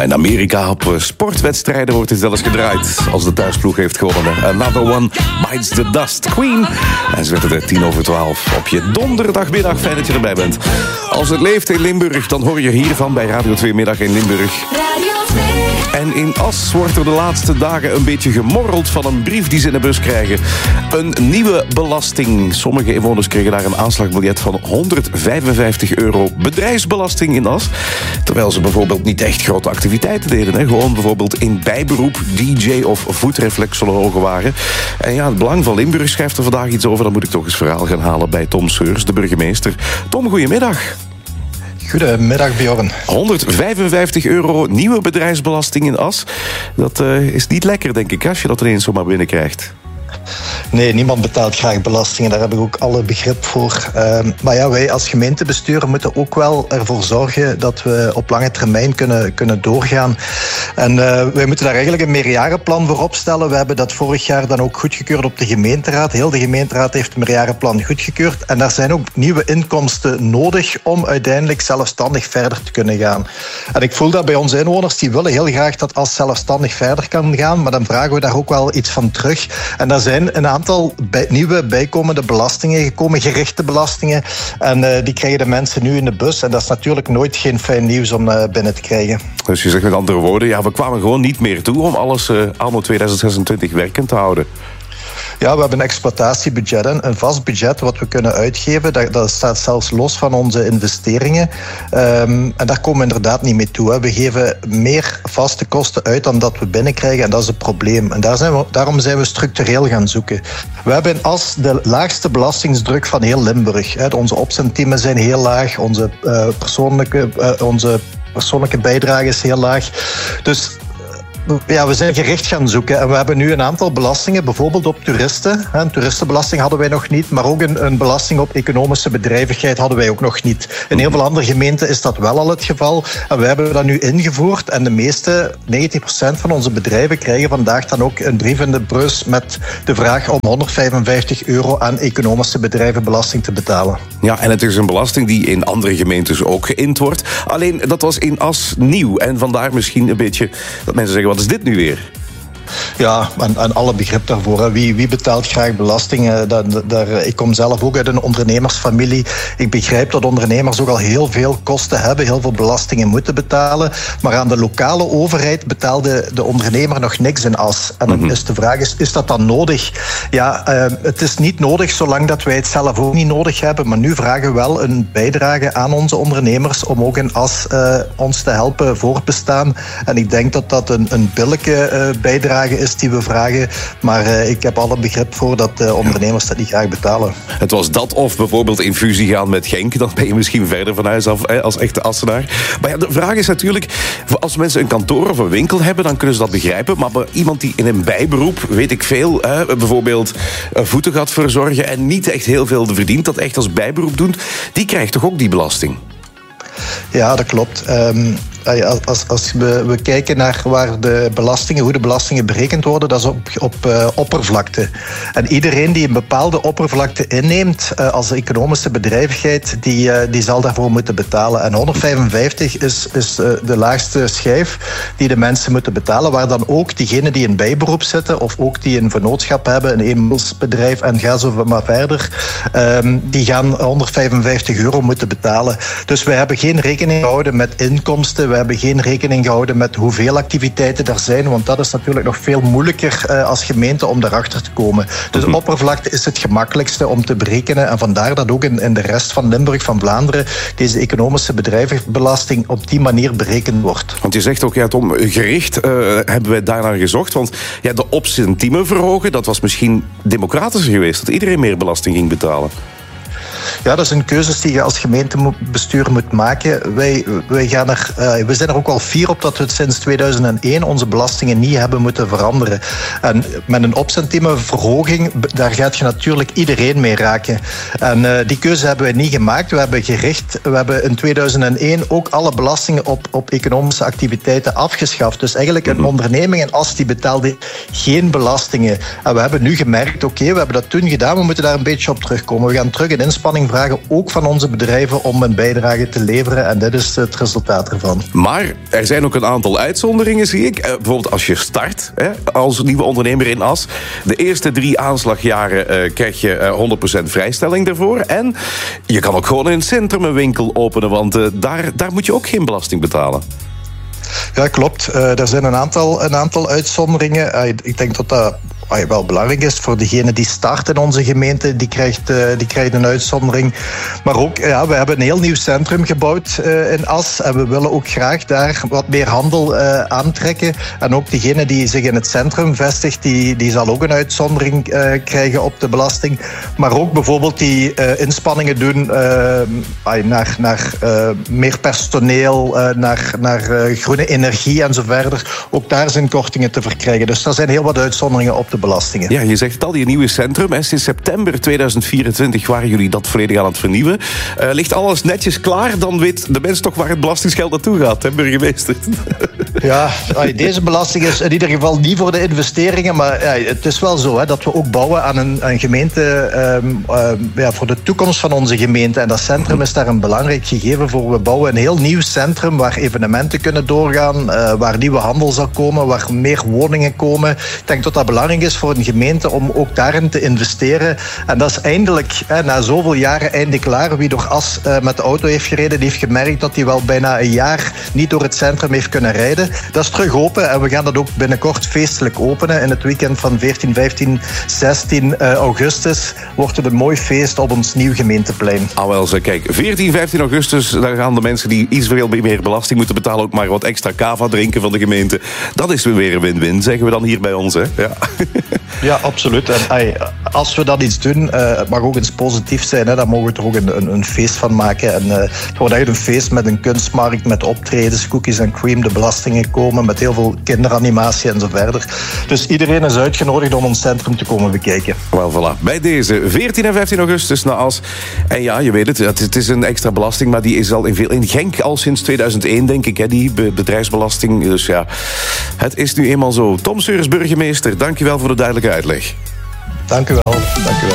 In Amerika op sportwedstrijden wordt het zelfs gedraaid als de thuisploeg heeft gewonnen. Another One Bites the Dust. Queen. En ze werd het 11:10 op je donderdagmiddag. Fijn dat je erbij bent. Als het leeft in Limburg, dan hoor je hiervan bij Radio 2 Middag in Limburg. En in As wordt er de laatste dagen een beetje gemorreld van een brief die ze in de bus krijgen. Een nieuwe belasting. Sommige inwoners kregen daar een aanslagbiljet van €155 bedrijfsbelasting in As. Terwijl ze bijvoorbeeld niet echt grote activiteiten deden. Hè. Gewoon bijvoorbeeld in bijberoep DJ of voetreflexologen waren. En ja, het Belang van Limburg schrijft er vandaag iets over. Dan moet ik toch eens verhaal gaan halen bij Tom Seurs, de burgemeester. Tom, goedemiddag. Goedemiddag, Bjorn. €155 nieuwe bedrijfsbelasting in As. Dat is niet lekker, denk ik, als je dat ineens zomaar binnenkrijgt. Nee, niemand betaalt graag belastingen. Daar heb ik ook alle begrip voor. Maar ja, wij als gemeentebestuur moeten ook wel ervoor zorgen dat we op lange termijn kunnen doorgaan. En wij moeten daar eigenlijk een meerjarenplan voor opstellen. We hebben dat vorig jaar dan ook goedgekeurd op de gemeenteraad. Heel de gemeenteraad heeft een meerjarenplan goedgekeurd. En daar zijn ook nieuwe inkomsten nodig om uiteindelijk zelfstandig verder te kunnen gaan. En ik voel dat bij onze inwoners, die willen heel graag dat As zelfstandig verder kan gaan. Maar dan vragen we daar ook wel iets van terug. En daar zijn een aantal nieuwe bijkomende belastingen gekomen, gerichte belastingen. En die krijgen de mensen nu in de bus. En dat is natuurlijk nooit geen fijn nieuws om binnen te krijgen. Dus je zegt met andere woorden, ja, we kwamen gewoon niet meer toe om alles anno 2026 werkend te houden. Ja, we hebben een exploitatiebudget, een vast budget wat we kunnen uitgeven. Dat staat zelfs los van onze investeringen. En daar komen we inderdaad niet mee toe. Hè. We geven meer vaste kosten uit dan dat we binnenkrijgen. En dat is het probleem. En daarom zijn we structureel gaan zoeken. We hebben in As de laagste belastingsdruk van heel Limburg. Hè. Onze opcentiemen zijn heel laag. Onze persoonlijke bijdrage is heel laag. Dus ja, we zijn gericht gaan zoeken en we hebben nu een aantal belastingen, bijvoorbeeld op toeristen. Een toeristenbelasting hadden wij nog niet, maar ook een belasting op economische bedrijvigheid hadden wij ook nog niet. In heel veel andere gemeenten is dat wel al het geval en we hebben dat nu ingevoerd en de meeste, 90% van onze bedrijven krijgen vandaag dan ook een brief in de bus met de vraag om €155 aan economische bedrijvenbelasting te betalen. Ja, en het is een belasting die in andere gemeentes ook geïnd wordt. Alleen, dat was in As nieuw en vandaar misschien een beetje dat mensen zeggen, wat is dit nu weer? Ja, en alle begrip daarvoor. Hè. Wie betaalt graag belastingen? Ik kom zelf ook uit een ondernemersfamilie. Ik begrijp dat ondernemers ook al heel veel kosten hebben, heel veel belastingen moeten betalen. Maar aan de lokale overheid betaalde de ondernemer nog niks in As. En dan is de vraag, is dat dan nodig? Ja, het is niet nodig zolang dat wij het zelf ook niet nodig hebben. Maar nu vragen we wel een bijdrage aan onze ondernemers om ook in As ons te helpen voortbestaan. En ik denk dat dat een billijke bijdrage is die we vragen. Maar ik heb alle begrip voor dat de ondernemers dat niet graag betalen. Het was dat of bijvoorbeeld in fusie gaan met Genk. Dan ben je misschien verder van huis af als echte Assenaar. Maar ja, de vraag is natuurlijk, als mensen een kantoor of een winkel hebben, dan kunnen ze dat begrijpen. Maar iemand die in een bijberoep, weet ik veel, bijvoorbeeld voeten gaat verzorgen en niet echt heel veel verdient, dat echt als bijberoep doet, die krijgt toch ook die belasting? Ja, dat klopt. Als we kijken naar hoe de belastingen berekend worden, dat is op oppervlakte. En iedereen die een bepaalde oppervlakte inneemt als economische bedrijvigheid, die zal daarvoor moeten betalen. En 155 is de laagste schijf die de mensen moeten betalen, waar dan ook diegenen die in bijberoep zitten of ook die een vennootschap hebben, een eenmansbedrijf en ga zo maar verder, die gaan €155 moeten betalen. Dus wij hebben geen rekening gehouden met inkomsten. We hebben geen rekening gehouden met hoeveel activiteiten er zijn, want dat is natuurlijk nog veel moeilijker als gemeente om daarachter te komen. Dus de oppervlakte is het gemakkelijkste om te berekenen en vandaar dat ook in de rest van Limburg, van Vlaanderen, deze economische bedrijvenbelasting op die manier berekend wordt. Want je zegt ook, ja, Tom, gericht hebben wij daarnaar gezocht, want ja, de opcentiemen verhogen, dat was misschien democratischer geweest, dat iedereen meer belasting ging betalen. Ja, dat zijn keuzes die je als gemeentebestuur moet maken. We zijn er ook wel fier op dat we sinds 2001 onze belastingen niet hebben moeten veranderen. En met een opcentiemenverhoging, daar gaat je natuurlijk iedereen mee raken. En die keuze hebben we niet gemaakt. We hebben in 2001 ook alle belastingen op economische activiteiten afgeschaft. Dus eigenlijk een onderneming in As die betaalde geen belastingen. En we hebben nu gemerkt, oké, we hebben dat toen gedaan, we moeten daar een beetje op terugkomen. We gaan terug een inspanning uitzondering vragen, ook van onze bedrijven, om een bijdrage te leveren. En dit is het resultaat ervan. Maar er zijn ook een aantal uitzonderingen, zie ik. Bijvoorbeeld als je start als nieuwe ondernemer in As. De eerste 3 aanslagjaren krijg je 100% vrijstelling daarvoor. En je kan ook gewoon in het centrum een winkel openen, want daar moet je ook geen belasting betalen. Ja, klopt. Er zijn een aantal uitzonderingen. Ik denk dat dat wel belangrijk is voor degene die start in onze gemeente. Die krijgt een uitzondering. Maar ook, we hebben een heel nieuw centrum gebouwd in As. En we willen ook graag daar wat meer handel aantrekken. En ook degene die zich in het centrum vestigt, die zal ook een uitzondering krijgen op de belasting. Maar ook bijvoorbeeld die inspanningen doen naar meer personeel, naar groene energie en zo verder. Ook daar zijn kortingen te verkrijgen. Dus er zijn heel wat uitzonderingen op de belastingen. Ja, je zegt het al, die nieuwe centrum. En sinds september 2024 waren jullie dat volledig aan het vernieuwen. Ligt alles netjes klaar? Dan weet de mens toch waar het belastingsgeld naartoe gaat, hè, burgemeester? Ja, deze belasting is in ieder geval niet voor de investeringen. Maar het is wel zo dat we ook bouwen aan een gemeente voor de toekomst van onze gemeente. En dat centrum is daar een belangrijk gegeven voor. We bouwen een heel nieuw centrum waar evenementen kunnen doorgaan, waar nieuwe handel zal komen, waar meer woningen komen. Ik denk dat dat belangrijk is voor een gemeente om ook daarin te investeren. En dat is eindelijk, na zoveel jaren, eindelijk klaar. Wie door As met de auto heeft gereden, die heeft gemerkt dat hij wel bijna een jaar niet door het centrum heeft kunnen rijden. Dat is terug open en we gaan dat ook binnenkort feestelijk openen. In het weekend van 14, 15, 16 augustus wordt het een mooi feest op ons nieuw gemeenteplein. Wel, kijk, 14, 15 augustus, dan gaan de mensen die iets veel meer belasting moeten betalen ook maar wat extra kava drinken van de gemeente. Dat is weer een win-win, zeggen we dan hier bij ons, hè? Ja. Ja, absoluut. En als we dat iets doen, het mag ook eens positief zijn. Dan mogen we er ook een feest van maken. En het wordt echt een feest met een kunstmarkt, met optredens, cookies en cream, de belastingen komen, met heel veel kinderanimatie en zo verder. Dus iedereen is uitgenodigd om ons centrum te komen bekijken. Wel, voilà. Bij deze 14 en 15 augustus naar As. En ja, je weet het is een extra belasting, maar die is al in Genk al sinds 2001, denk ik, die bedrijfsbelasting. Dus ja, het is nu eenmaal zo. Tom Seurens, burgemeester, dankjewel voor de duidelijke uitleg. Dank u wel.